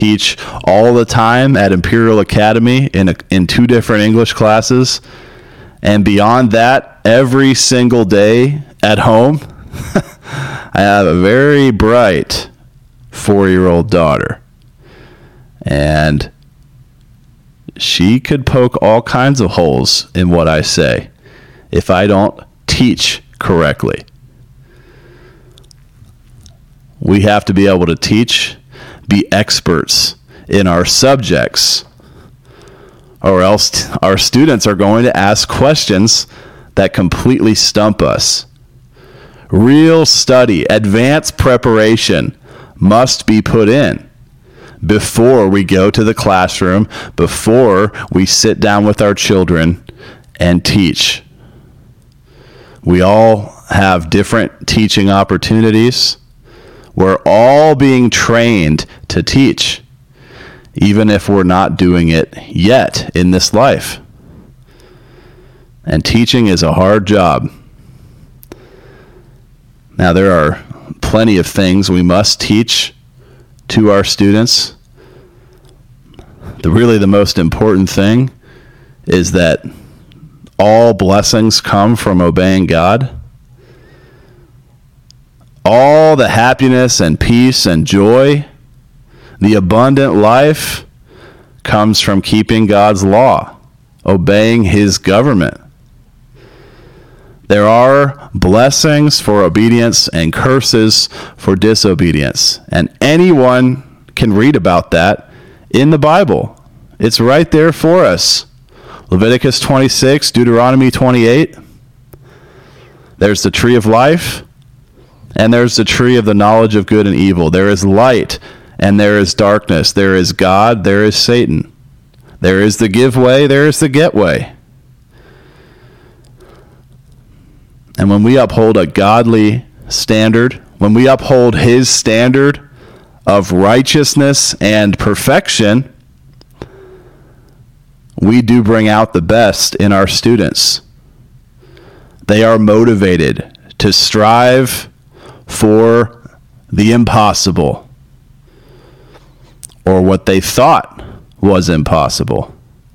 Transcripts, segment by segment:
teach all the time at Imperial Academy in 2 different English classes. And beyond that, every single day at home, I have a very bright 4-year-old daughter. And she could poke all kinds of holes in what I say if I don't teach correctly. We have to be able to teach, be experts in our subjects, or else our students are going to ask questions that completely stump us. Real study, advanced preparation must be put in before we go to the classroom, before we sit down with our children and teach. We all have different teaching opportunities. We're all being trained to teach, even if we're not doing it yet in this life. And teaching is a hard job. Now, there are plenty of things we must teach to our students. The most important thing is that all blessings come from obeying God. All the happiness and peace and joy, the abundant life, comes from keeping God's law, obeying his government. There are blessings for obedience and curses for disobedience. And anyone can read about that in the Bible. It's right there for us. Leviticus 26, Deuteronomy 28. There's the tree of life, and there's the tree of the knowledge of good and evil. There is light, and there is darkness. There is God, there is Satan. There is the give way, there is the get way. And when we uphold a godly standard, when we uphold his standard of righteousness and perfection, we do bring out the best in our students. They are motivated to strive for the impossible, or what they thought was impossible.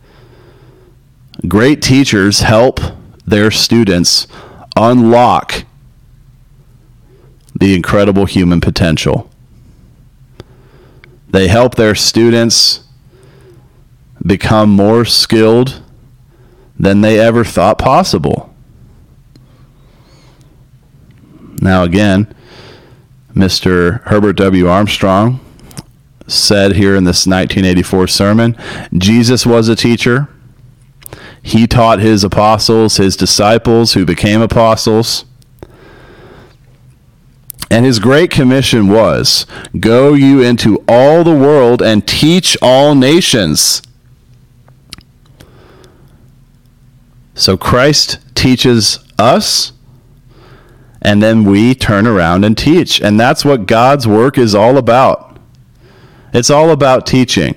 Great teachers help their students unlock the incredible human potential. They help their students become more skilled than they ever thought possible. Now again, Mr. Herbert W. Armstrong said here in this 1984 sermon, Jesus was a teacher. He taught his apostles, his disciples who became apostles. And his great commission was, go you into all the world and teach all nations. So Christ teaches us, and then we turn around and teach. And that's what God's work is all about. It's all about teaching.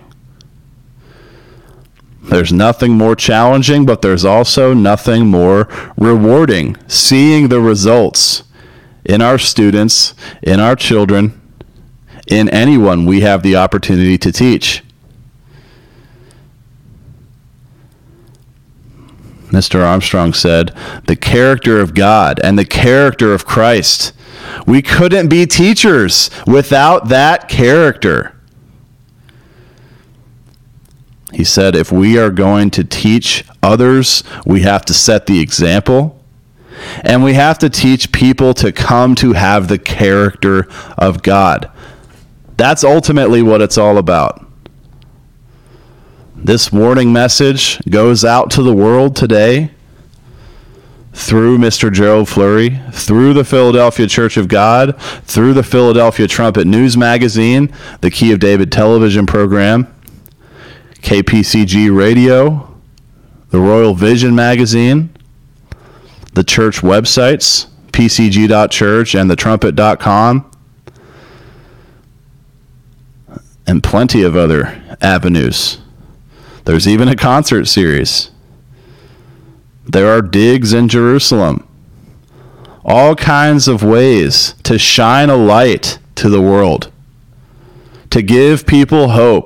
There's nothing more challenging, but there's also nothing more rewarding. Seeing the results in our students, in our children, in anyone we have the opportunity to teach. Mr. Armstrong said, the character of God and the character of Christ. We couldn't be teachers without that character. He said, if we are going to teach others, we have to set the example, and we have to teach people to come to have the character of God. That's ultimately what it's all about. This warning message goes out to the world today through Mr. Gerald Flurry, through the Philadelphia Church of God, through the Philadelphia Trumpet News Magazine, the Key of David television program, KPCG Radio, the Royal Vision Magazine, the church websites, pcg.church and thetrumpet.com, and plenty of other avenues. There's even a concert series. There are digs in Jerusalem. All kinds of ways to shine a light to the world, to give people hope.